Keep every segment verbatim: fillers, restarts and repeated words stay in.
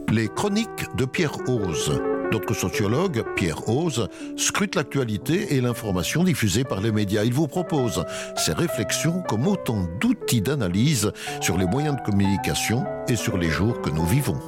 Les chroniques de Pierre Hoze. Notre sociologue, Pierre Hoze, scrute l'actualité et l'information diffusée par les médias. Il vous propose ses réflexions comme autant d'outils d'analyse sur les moyens de communication et sur les jours que nous vivons.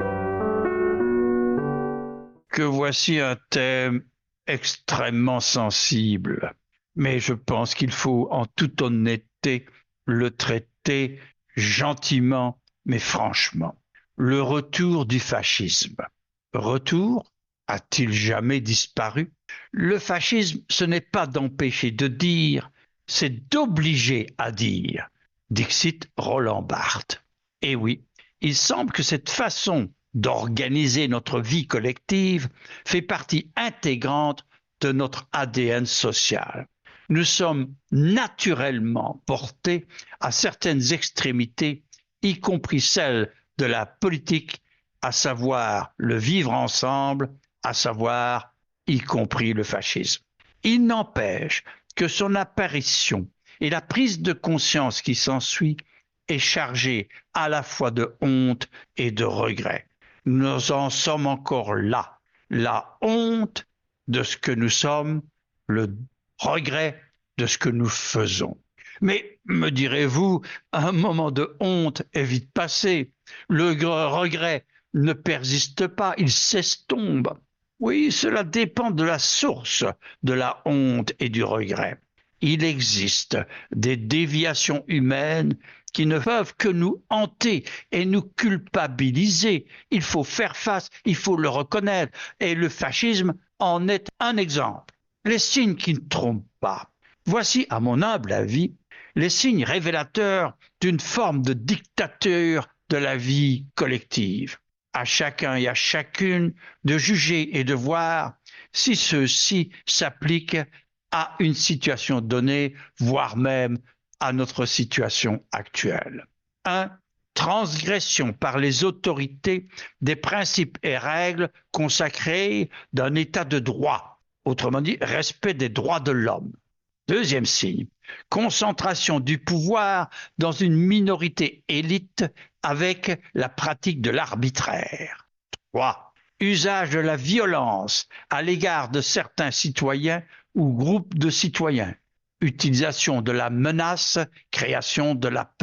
Que voici un thème extrêmement sensible, mais je pense qu'il faut en toute honnêteté le traiter gentiment, mais franchement. Le retour du fascisme. Retour? A-t-il jamais disparu? Le fascisme, ce n'est pas d'empêcher de dire, c'est d'obliger à dire. Dixit Roland Barthes. Et oui, il semble que cette façon d'organiser notre vie collective fait partie intégrante de notre A D N social. Nous sommes naturellement portés à certaines extrémités, y compris celles de la politique, à savoir le vivre ensemble, à savoir y compris le fascisme. Il n'empêche que son apparition et la prise de conscience qui s'ensuit est chargée à la fois de honte et de regret. Nous en sommes encore là. La honte de ce que nous sommes, le regret de ce que nous faisons. Mais, me direz-vous, un moment de honte est vite passé. Le regret ne persiste pas, il s'estompe. Oui, cela dépend de la source de la honte et du regret. Il existe des déviations humaines qui ne peuvent que nous hanter et nous culpabiliser. Il faut faire face, il faut le reconnaître. Et le fascisme en est un exemple. Les signes qui ne trompent pas. Voici, à mon humble avis, les signes révélateurs d'une forme de dictature de la vie collective. À chacun et à chacune de juger et de voir si ceux-ci s'appliquent à une situation donnée, voire même à notre situation actuelle. un. Transgression par les autorités des principes et règles consacrés d'un état de droit, autrement dit, respect des droits de l'homme. Deuxième signe, concentration du pouvoir dans une minorité élite avec la pratique de l'arbitraire. trois. Usage de la violence à l'égard de certains citoyens ou groupes de citoyens. Utilisation de la menace, création de la peur.